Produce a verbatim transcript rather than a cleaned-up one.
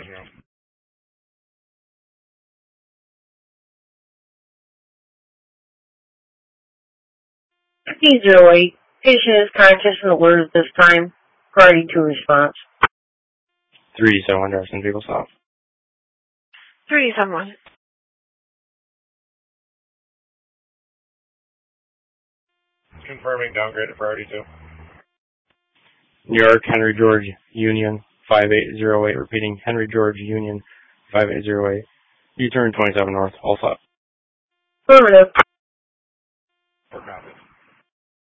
zero. fifteen oh eight. Patient is conscious and alert at this time. Priority to response. three seven one, Jefferson People South. three seven one. Confirming downgrade to priority two. New York, Henry George Union five eight zero eight. Repeating, Henry George Union five eight zero eight. U-turn twenty-seven north. All set. Affirmative. Four copy.